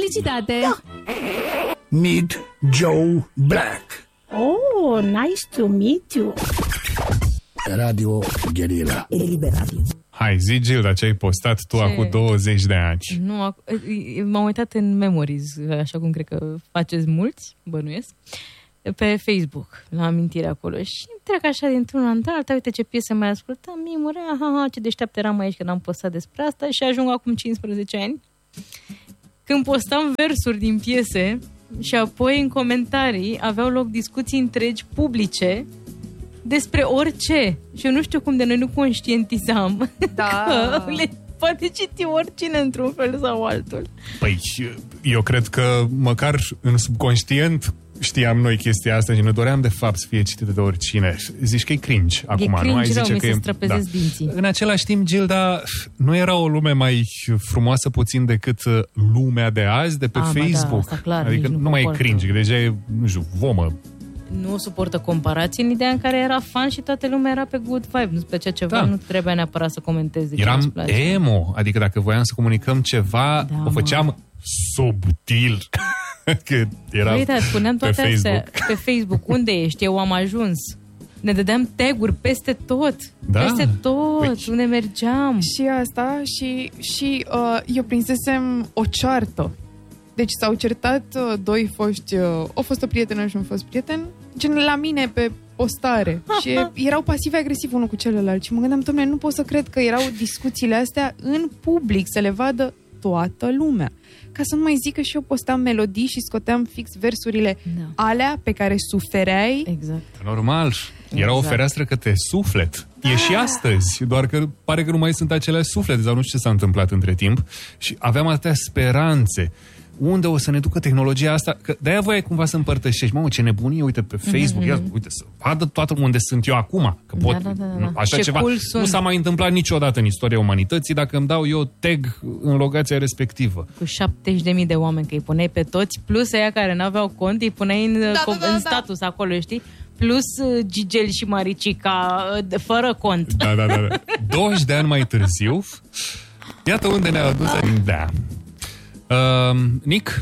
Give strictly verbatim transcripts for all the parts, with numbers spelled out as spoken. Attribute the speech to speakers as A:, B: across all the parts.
A: Publicitate!
B: Da. Meet Joe Black.
C: Oh, nice to meet you.
B: Radio Guerilla.
C: Eliberabil.
D: Hai, zi, Gilda, ce ai postat tu
E: Ce?
D: acum douăzeci de ani?
E: Nu, m-am uitat în memories, așa cum cred că faceți mulți, bănuiesc, pe Facebook, la amintire acolo. Și trec așa dintr-un an, alta, uite ce piese mai ascultam, mimure, aha, ce deșteaptă eram aici când am postat despre asta și ajung acum cincisprezece ani. Când postam versuri din piese și apoi în comentarii aveau loc discuții întregi publice despre orice. Și eu nu știu cum de noi nu conștientizam
F: Da.
E: că le poate citi oricine într-un fel sau altul.
D: Păi, eu cred că măcar în subconștient știam noi chestia asta și ne doream de fapt să fie citită de oricine. Zici că e cringe acum,
E: cringe,
D: nu? Ai
E: rău,
D: zice
E: mi
D: că
E: se
D: e...
E: străpezesc dinții.
D: În același timp, Gilda, nu era o lume mai frumoasă puțin decât lumea de azi, de pe
E: A,
D: Facebook?
E: da, asta clar,
D: adică
E: nici
D: nu,
E: nu
D: mai e
E: comportă.
D: cringe, că deja e, nu știu, vomă.
E: Nu suportă comparații în ideea în care era fan și toată lumea era pe good vibe. Nu-ți plăcea ceva,
D: Da.
E: nu trebuia neapărat să comentezi de ce
D: Eram
E: nu-ți place.
D: emo, adică dacă voiam să comunicăm ceva,
E: Da,
D: o făceam subtil. Că era
E: Uite, spuneam
D: pe
E: toate astea
D: Facebook.
E: pe Facebook. Unde ești? Eu am ajuns. Ne dădeam tag-uri peste tot.
D: Da?
E: Peste tot.
D: Păi.
E: Unde mergeam.
F: Și asta și, și uh, eu prinsesem o ceartă. Deci s-au certat uh, doi foști, uh, o fostă prietenă și un fost prieten, gen la mine pe postare. Și erau pasiv-agresiv unul cu celălalt. Și mă gândeam, dom'le, nu pot să cred că erau discuțiile astea în public, să le vadă toată lumea. Ca să nu mai zic că și eu postam melodii și scoteam fix versurile
E: Da.
F: alea pe care sufereai.
E: Exact.
D: Normal. Era o
E: Exact.
D: fereastră către suflet. E și astăzi, doar că pare că nu mai sunt aceleași suflete sau nu știu ce s-a întâmplat între timp. Și aveam atâtea speranțe. Unde o să ne ducă tehnologia asta? Că de-aia voiai cumva să împărtășești. Mamă, ce nebunie, uite pe Facebook, mm-hmm. ia, uite, să vadă toată unde sunt eu acum. Că pot,
E: Da, da, da, da.
D: așa
E: Ce
D: ceva.
E: cool
D: Nu
E: sunt.
D: s-a mai întâmplat niciodată în istoria umanității dacă îmi dau eu tag în locația respectivă.
E: Cu șaptezeci de mii de oameni, că îi puneai pe toți, plus aia care n-aveau cont, îi puneai în,
F: Da,
E: co-
F: da, da,
E: în
F: da.
E: status acolo, știi? Plus uh, Gigel și Maricica, uh, de- fără cont.
D: Da, da, da. da. douăzeci de ani mai târziu, iată unde ne-a adus. Da. Uh, Nic,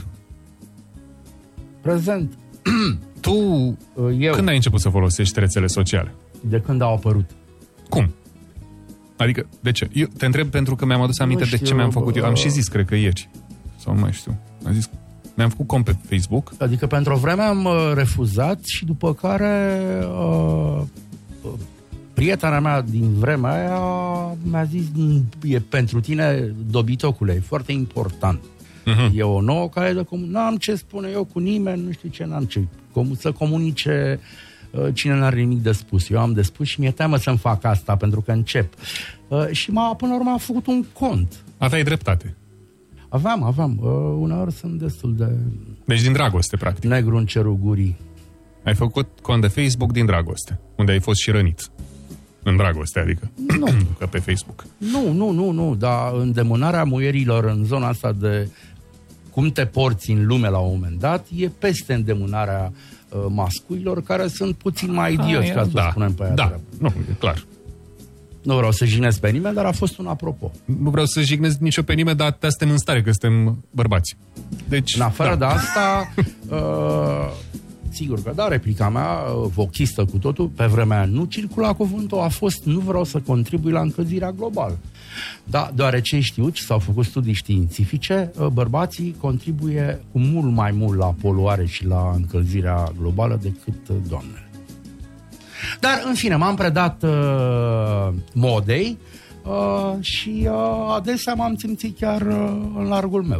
G: Prezent.
D: tu
G: Eu,
D: când ai început să folosești rețele sociale?
G: de când au apărut.
D: Cum? Adică, de ce? Eu te întreb pentru că mi-am adus aminte
G: Nu
D: de ce
G: știu,
D: mi-am făcut eu. Am
G: bă.
D: și zis, cred că ieri. Sau nu mai știu. Am zis, mi-am făcut cont pe Facebook.
G: Adică pentru o vreme am uh, refuzat și după care uh, uh, prietena mea din vremea aia mi-a zis, e pentru tine, dobitocule, e foarte important.
D: Uh-huh.
G: E o nouă cale de comunicare. N-am ce spune eu cu nimeni, nu știu ce, n-am ce. Com- să comunice uh, cine n-are nimic de spus. Eu am de spus și mi-e teamă să-mi fac asta pentru că încep. Uh, și m-a, până la urmă a făcut un cont.
D: Aveai dreptate.
G: Aveam, aveam. Uh, uneori sunt destul de
D: Deci din dragoste, practic.
G: negru în cerul gurii.
D: Ai făcut cont de Facebook din dragoste, unde ai fost și rănit. În dragoste, adică.
G: Nu.
D: Că pe Facebook.
G: Nu, nu, nu, nu, dar îndemânarea muierilor în zona asta de cum te porți în lume la un moment dat e peste îndemânarea uh, mascuilor care sunt puțin mai idioți, ca să
D: da,
G: o spunem pe aia
D: da,
G: treabă.
D: nu, e clar.
G: Nu vreau să jignesc pe nimeni, dar a fost un apropo.
D: Nu vreau să jignesc nicio pe nimeni, dar astea suntem în stare, că suntem bărbați. Deci,
G: În afară
D: da.
G: de asta, uh, sigur că da, replica mea, uh, vochistă cu totul, pe vremea aia nu circula cuvântul, a fost nu vreau să contribui la încălzirea globală. Da, deoarece știu și s-au făcut studii științifice, uh, bărbații contribuie cu mult mai mult la poluare și la încălzirea globală decât uh, doamnele. Dar, în fine, m-am predat uh, modei uh, și uh, adesea m-am simțit chiar uh, în largul meu.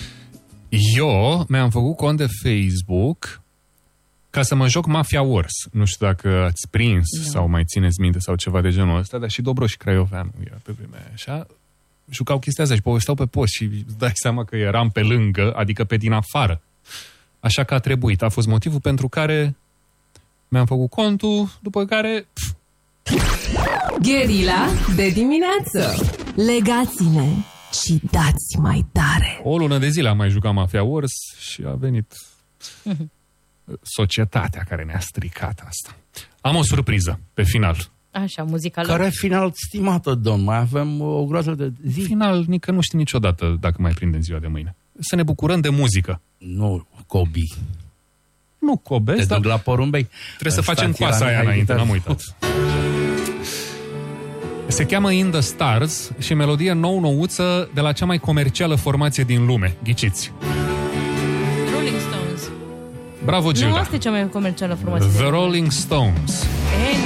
D: Eu mi-am făcut cont de Facebook ca să mă joc Mafia Wars. Nu știu dacă ați prins
E: Da.
D: sau mai țineți minte sau ceva de genul ăsta, dar și Dobroș și Craioveanu era pe vremea aia, așa. Jucau chestia asta și povesteau pe post și îți dai seama că eram pe lângă, adică pe din afară. Așa că a trebuit. A fost motivul pentru care mi-am făcut contul, după care... Pf,
A: Guerilla de dimineață. Legați-ne și dați mai tare.
D: o lună de zile am mai jucat Mafia Wars și a venit societatea care ne-a stricat asta. Am o surpriză pe final.
E: Așa, muzicală.
G: Care final, stimată domn, mai avem o groază de zi.
D: Final, nică nu știi niciodată dacă mai prindem ziua de mâine. să ne bucurăm de muzică.
G: Nu, Kobe.
D: Nu Kobe,
G: Te
D: dar
G: duc la porumbei.
D: trebuie să facem coasa aia înainte, n-am uitat. Se cheamă In the Stars și melodie nou-nouță de la cea mai comercială formație din lume. Ghiciți.
E: Rolling Stones.
D: Bravo,
E: Nu,
D: Gilda.
E: asta e cea mai comercială formație.
D: The Rolling Stones.
E: E,